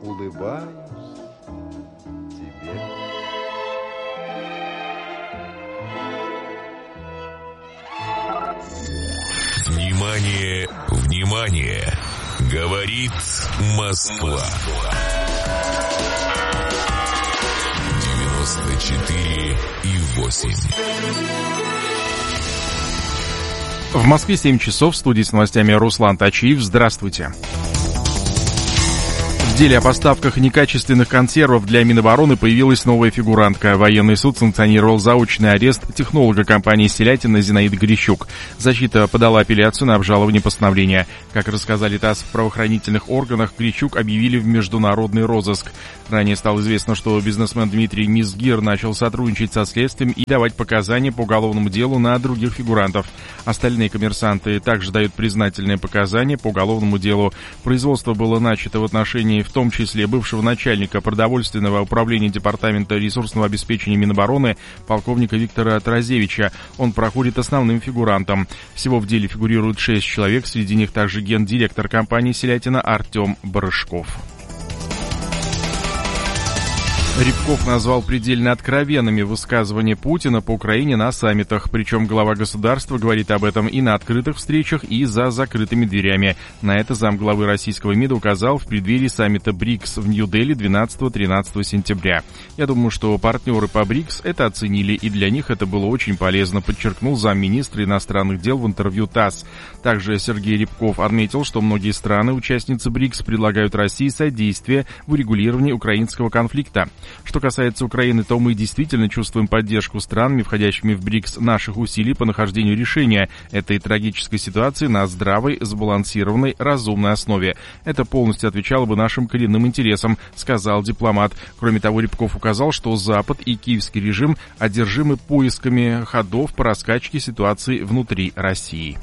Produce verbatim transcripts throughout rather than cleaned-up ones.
улыбаюсь тебе. Внимание, внимание! Говорит Москва. девяносто четыре и восемь. В Москве семь часов, в студии с новостями Руслан Тачиев. Здравствуйте. В деле о поставках некачественных консервов для Минобороны появилась новая фигурантка. Военный суд санкционировал заочный арест технолога компании «Селятина» Зинаиды Грищук. Защита подала апелляцию на обжалование постановления. Как рассказали ТАСС, в правоохранительных органах Грищук объявили в международный розыск. Ранее стало известно, что бизнесмен Дмитрий Мизгир начал сотрудничать со следствием и давать показания по уголовному делу на других фигурантов. Остальные коммерсанты также дают признательные показания по уголовному делу. Производство было начато в отношении в том числе бывшего начальника продовольственного управления Департамента ресурсного обеспечения Минобороны полковника Виктора Тразевича. Он проходит основным фигурантом. Всего в деле фигурирует шесть человек, среди них также гендиректор компании «Селятина» Артем Барышков. Рябков назвал предельно откровенными высказывания Путина по Украине на саммитах. Причем глава государства говорит об этом и на открытых встречах, и за закрытыми дверями. На это замглавы российского МИДа указал в преддверии саммита БРИКС в Нью-Дели двенадцатого-тринадцатого сентября. Я думаю, что партнеры по БРИКС это оценили, и для них это было очень полезно, подчеркнул замминистра иностранных дел в интервью ТАСС. Также Сергей Рябков отметил, что многие страны, участницы БРИКС, предлагают России содействие в урегулировании украинского конфликта. Что касается Украины, то мы действительно чувствуем поддержку странами, входящими в БРИКС, наших усилий по нахождению решения этой трагической ситуации на здравой, сбалансированной, разумной основе. Это полностью отвечало бы нашим коренным интересам, сказал дипломат. Кроме того, Рябков указал, что Запад и киевский режим одержимы поисками ходов по раскачке ситуации внутри России.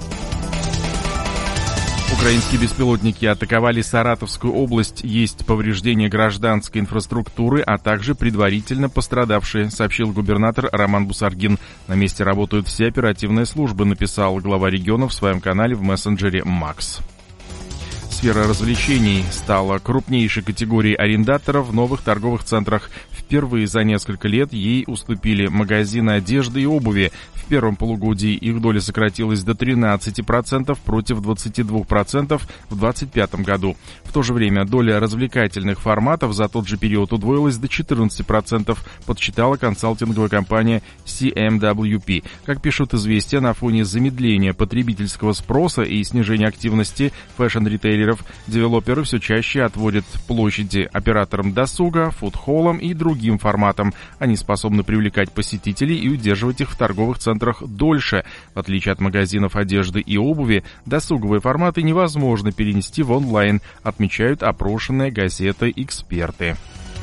Украинские беспилотники атаковали Саратовскую область. Есть повреждения гражданской инфраструктуры, а также предварительно пострадавшие, сообщил губернатор Роман Бусаргин. На месте работают все оперативные службы, написал глава региона в своем канале в мессенджере Макс. Сфера развлечений стала крупнейшей категорией арендаторов в новых торговых центрах. Впервые за несколько лет ей уступили магазины одежды и обуви. В первом полугодии их доля сократилась до тринадцати процентов против двадцати двух процентов в двадцать пятом году. В то же время доля развлекательных форматов за тот же период удвоилась до четырнадцати процентов, подсчитала консалтинговая компания си эм дабл ю пи. Как пишут «Известия», на фоне замедления потребительского спроса и снижения активности фэшн-ритейлеров, девелоперы все чаще отводят площади операторам досуга, фудхоллам и другим форматам. Они способны привлекать посетителей и удерживать их в торговых центрах дольше. В отличие от магазинов одежды и обуви, досуговые форматы невозможно перенести в онлайн, отмечают опрошенные газетой эксперты.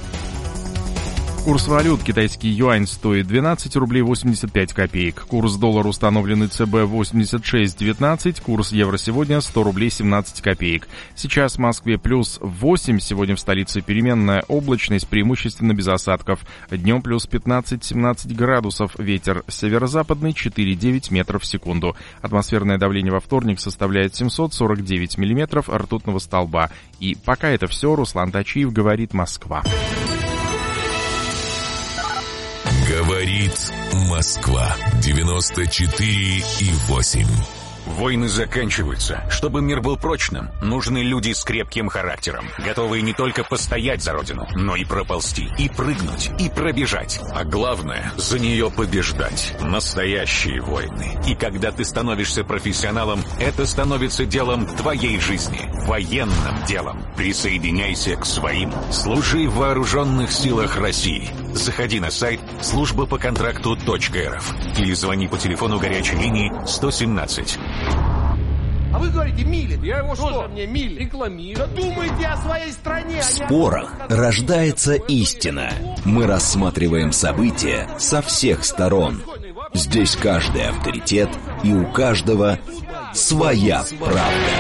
Курс валют: китайский юань стоит двенадцать рублей восемьдесят пять копеек. Курс доллара, установленный ЦБ, восемьдесят шесть девятнадцать. Курс евро сегодня сто рублей семнадцать копеек. Сейчас в Москве плюс восемь. Сегодня в столице переменная облачность, преимущественно без осадков. Днем плюс пятнадцать-семнадцать градусов. Ветер северо-западный четыре-девять метров в секунду. Атмосферное давление во вторник составляет семьсот сорок девять миллиметров ртутного столба. И пока это все. Руслан Тачиев, говорит Москва. Говорит Москва. девяносто четыре и восемь. Войны заканчиваются. Чтобы мир был прочным, нужны люди с крепким характером, готовые не только постоять за родину, но и проползти, и прыгнуть, и пробежать. А главное, за нее побеждать. Настоящие войны. И когда ты становишься профессионалом, это становится делом твоей жизни. Военным делом. Присоединяйся к своим. Служи в вооруженных силах России. Заходи на сайт служба по контракту точка эр эф или звони по телефону горячей линии сто семнадцать. А вы говорите, милит. Я его что? Мне милит. Рекламирую. Да думайте о своей стране. В спорах рождается истина. Мы рассматриваем события со всех сторон. Здесь каждый авторитет, и у каждого своя правда.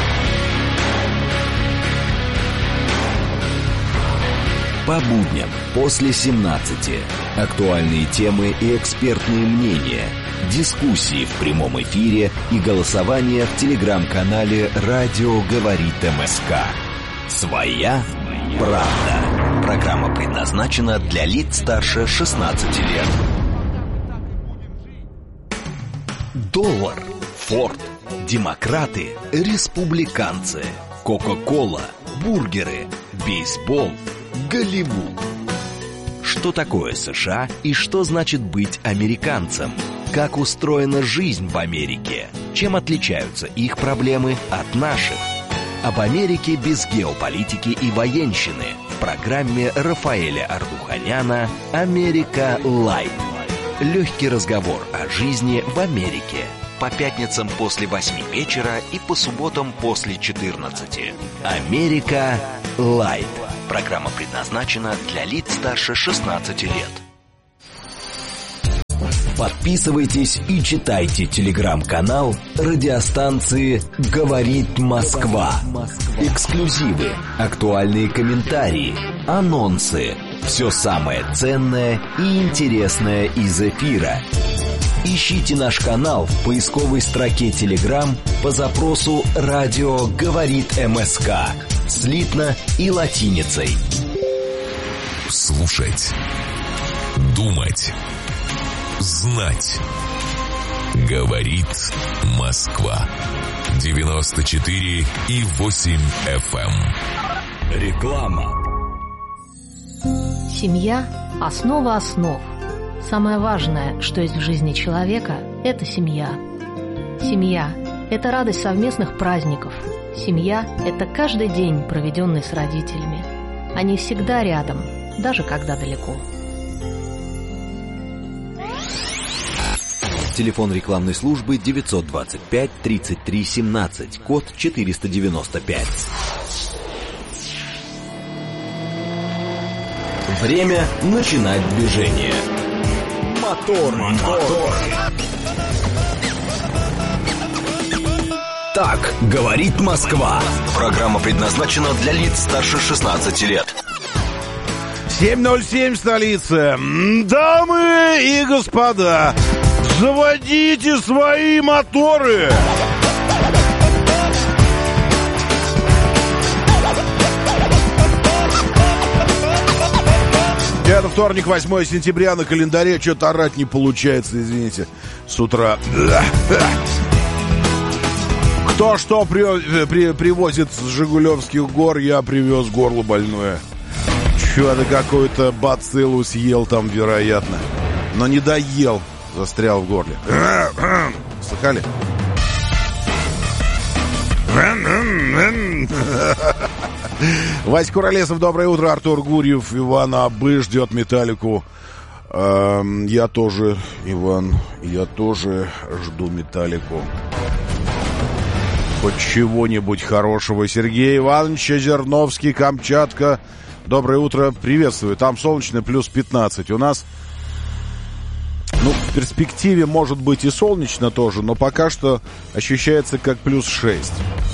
По будням после семнадцати. Актуальные темы и экспертные мнения. Дискуссии в прямом эфире и голосование в телеграм-канале «Радио говорит МСК». Своя правда». Программа предназначена для лиц старше шестнадцати лет. Доллар, Форд, демократы, республиканцы, Кока-кола, бургеры, бейсбол, Голливуд. Что такое США и что значит быть американцем? Как устроена жизнь в Америке? Чем отличаются их проблемы от наших? Об Америке без геополитики и военщины в программе Рафаэля Ардуханяна «Америка Лайт». Легкий разговор о жизни в Америке. По пятницам после восьми вечера и по субботам после четырнадцати. «Америка Лайт». Программа предназначена для лиц старше шестнадцати лет. Подписывайтесь и читайте телеграм-канал радиостанции «Говорит Москва». Эксклюзивы, актуальные комментарии, анонсы. Все самое ценное и интересное из эфира. Ищите наш канал в поисковой строке Telegram по запросу «Радио говорит МСК» слитно и латиницей. Слушать, думать, знать. Говорит Москва. девяносто четыре и восемь эф эм. Реклама. Семья – основа основ. Самое важное, что есть в жизни человека – это семья. Семья – это радость совместных праздников. Семья – это каждый день, проведенный с родителями. Они всегда рядом, даже когда далеко. Телефон рекламной службы девятьсот двадцать пять тридцать три семнадцать, код четыреста девяносто пять. Время начинать движение. Мотор, мотор. Так говорит Москва. Программа предназначена для лиц старше шестнадцати лет. семь ноль семь, столица. Дамы и господа, заводите свои моторы. Это вторник, восьмое сентября, на календаре. Что-то орать не получается, извините, с утра. Кто что при, при, привозит с Жигулевских гор, я привез горло больное. Чё-то какой-то бациллу съел там, вероятно. Но не доел, застрял в горле. Слыхали? Вась Куролесов, доброе утро. Артур Гурьев, Иван Абы ждет Металлику. эм, Я тоже, Иван, я тоже жду Металлику. Хоть чего-нибудь хорошего. Сергей Иванович Озерновский, Камчатка. Доброе утро, приветствую. Там солнечно, плюс пятнадцать. У нас, ну, в перспективе может быть и солнечно тоже, но пока что ощущается как плюс шесть.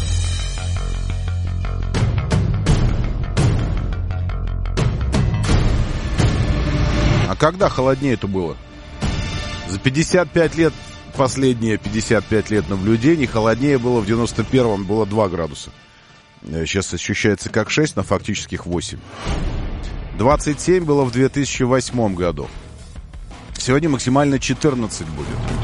А когда холоднее-то было? За пятьдесят пять лет, последние пятьдесят пять лет наблюдений, холоднее было в девяносто первом, было два градуса. Сейчас ощущается как шесть, но фактических восемь. двадцать семь было в две тысячи восьмом году. Сегодня максимально четырнадцать будет.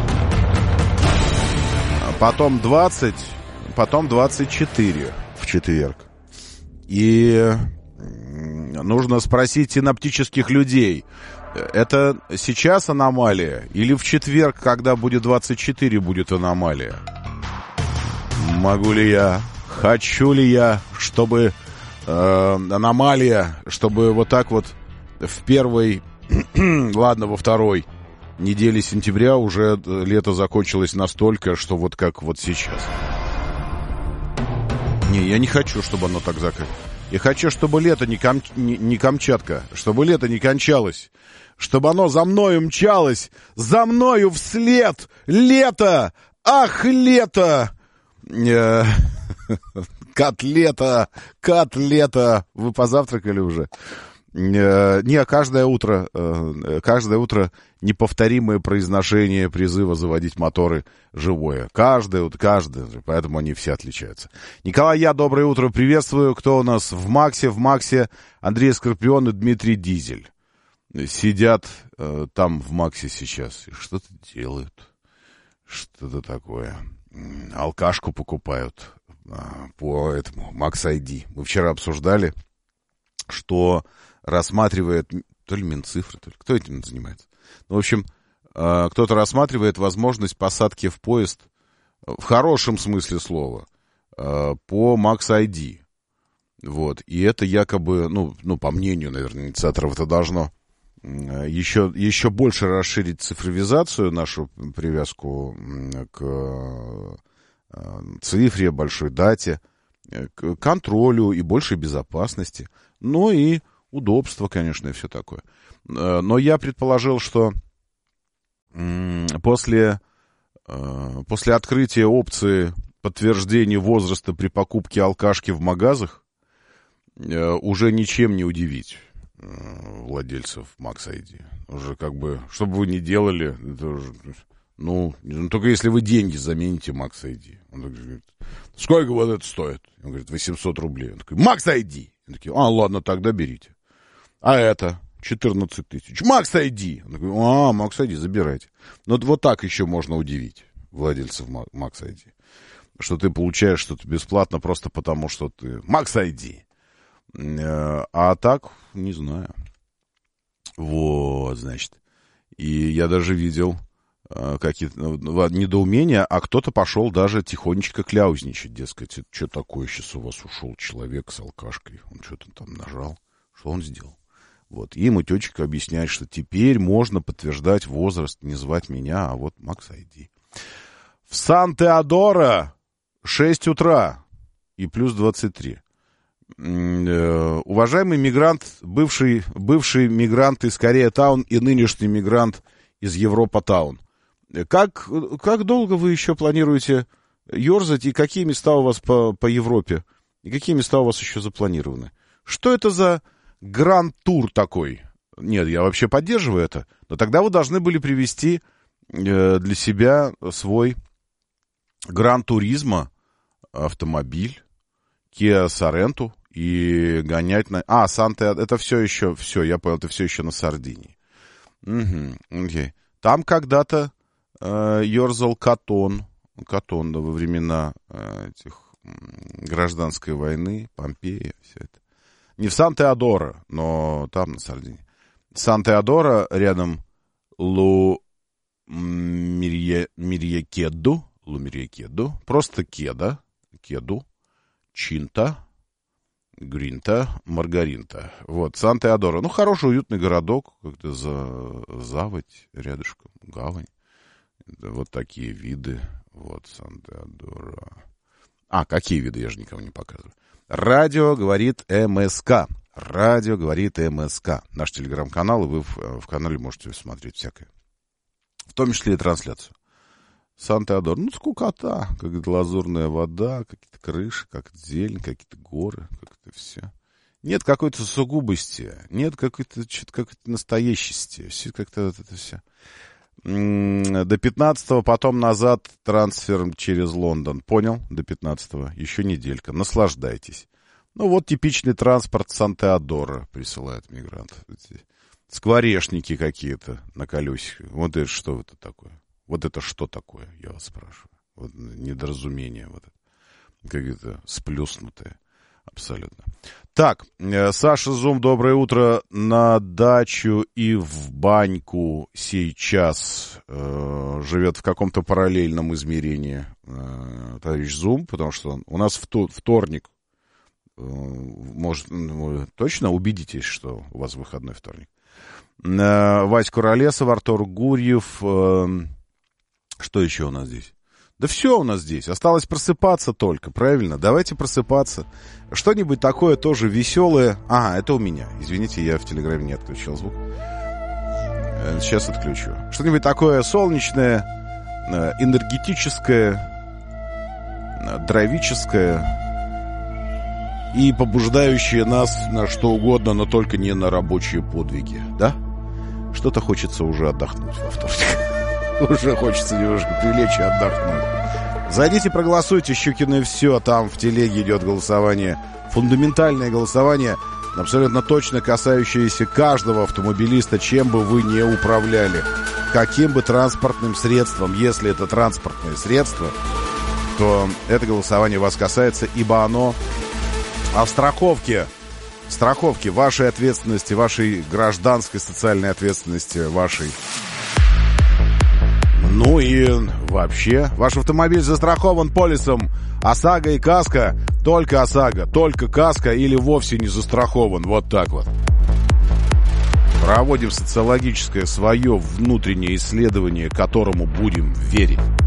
Потом двадцать, потом двадцать четыре в четверг. И нужно спросить синоптических людей, это сейчас аномалия или в четверг, когда будет двадцать четыре, будет аномалия? Могу ли я, хочу ли я, чтобы э, аномалия, чтобы вот так вот в первой, ладно, во второй неделе сентября уже лето закончилось настолько, что вот как вот сейчас. Не, я не хочу, чтобы оно так закончилось. Я хочу, чтобы лето не, кам... не, не Камчатка, чтобы лето не кончалось, чтобы оно за мною мчалось, за мною вслед. Лето! Ах, лето! Э, котлета, котлета. Вы позавтракали уже? Не, каждое утро, каждое утро неповторимое произношение призыва заводить моторы живое. Каждое утро, каждое, поэтому они все отличаются. Николай, я, доброе утро, приветствую. Кто у нас в Максе? В Максе Андрей Скорпион и Дмитрий Дизель. Сидят э, там в Максе сейчас и что-то делают. Что-то такое. Алкашку покупают э, по этому Макс ай ди. Мы вчера обсуждали, что рассматривает, то ли Минцифры, то ли кто этим занимается. Ну, в общем, э, кто-то рассматривает возможность посадки в поезд, в хорошем смысле слова, э, по Макс ай ди. Вот. И это якобы, ну, ну, по мнению, наверное, инициаторов, это должно еще, еще больше расширить цифровизацию, нашу привязку к цифре, большой дате, к контролю и большей безопасности, ну и удобство, конечно, и все такое. Но я предположил, что после, после открытия опции подтверждения возраста при покупке алкашки в магазах уже ничем не удивить владельцев Макс ай ди. Уже как бы, что бы вы ни делали, это уже, ну, только если вы деньги замените Макс ай ди. Он так говорит, сколько вот это стоит? Он говорит, восемьсот рублей. Он такой, Макс ай ди. Он такой, а, ладно, тогда берите. А это четырнадцать тысяч. Макс ай ди. Он такой, а, Макс ай ди, забирайте. Ну, вот так еще можно удивить владельцев Макс ай ди. Что ты получаешь что-то бесплатно просто потому, что ты Макс ай ди. А так, не знаю. Вот, значит. И я даже видел э, какие-то недоумения, а кто-то пошел даже тихонечко кляузничать, дескать, что такое, сейчас у вас ушел человек с алкашкой, он что-то там нажал, что он сделал. Вот, и ему тетечка объясняет, что теперь можно подтверждать возраст, не звать меня, а вот Макс ай ди. В Сан-Теодоро шесть утра и плюс двадцать три. Уважаемый мигрант, бывший, бывший мигрант из Корея-таун и нынешний мигрант из Европа-таун, как, как долго вы еще планируете ерзать, и какие места у вас по, по Европе, и какие места у вас еще запланированы? Что это за гранд-тур такой? Нет, я вообще поддерживаю это, но тогда вы должны были привести для себя свой гран-туризмо автомобиль, Kia Sorento, и гонять на... А, Санта, это все еще, все, я понял, это все еще на Сардинии. Угу, окей. Там когда-то э, ерзал Катон, Катон, да, во времена э, этих э, гражданской войны, Помпея, все это. Не в Сан-Теодоро, но там на Сардинии. Сан-Теодоро рядом Лу Мирьякеду, Лу Мирьякеду, просто Кеда, Кеду, Чинта, Гринта, Маргаринта. Вот, Сан-Теодоро. Ну, хороший, уютный городок, как-то за заводь рядышком, гавань. Вот такие виды. Вот, Сан-Теодоро. А, какие виды, я же никому не показываю. Радио говорит МСК. Радио говорит МСК. Наш телеграм-канал, и вы в, в канале можете смотреть всякое. В том числе и трансляцию. Сан-Теодор, ну, скукота, как-то лазурная вода, какие-то крыши, как-то зелень, какие-то горы, как-то все. Нет какой-то сугубости, нет какой-то, что-то какой-то настоящести, все как-то вот это все. До пятнадцатого, потом назад трансфер через Лондон. Понял? До пятнадцатого. Еще неделька. Наслаждайтесь. Ну, вот типичный транспорт Сан-Теодора присылает мигрант. Скворечники какие-то на колесиках. Вот это что это такое? Вот это что такое, я вас спрашиваю? Вот недоразумение вот это. Как-то сплюснутое. Абсолютно. Так, Саша Зум, доброе утро. На дачу и в баньку сейчас э, живет в каком-то параллельном измерении э, товарищ Зум, потому что у нас вто, вторник. Э, может, ну, точно убедитесь, что у вас выходной вторник. Э, Вась Куролесов, Артур Гурьев. Э, что еще у нас здесь? Да все у нас здесь. Осталось просыпаться только, правильно? Давайте просыпаться. Что-нибудь такое тоже веселое. А, это у меня. Извините, я в Телеграме не отключил звук. Сейчас отключу. Что-нибудь такое солнечное, энергетическое, дровическое и побуждающие нас на что угодно, но только не на рабочие подвиги, да? Что-то хочется уже отдохнуть во вторник. Уже хочется немножко прилечь и отдохнуть. Зайдите, проголосуйте, Щукины все, там в телеге идет голосование. Фундаментальное голосование, абсолютно точно касающееся каждого автомобилиста, чем бы вы ни управляли. Каким бы транспортным средством, если это транспортное средство, то это голосование вас касается, ибо оно о страховке. Страховки, вашей ответственности, вашей гражданской социальной ответственности, вашей. Ну и вообще, ваш автомобиль застрахован полисом ОСАГО и КАСКО. Только ОСАГО, только КАСКО или вовсе не застрахован. Вот так вот. Проводим социологическое свое внутреннее исследование, которому будем верить.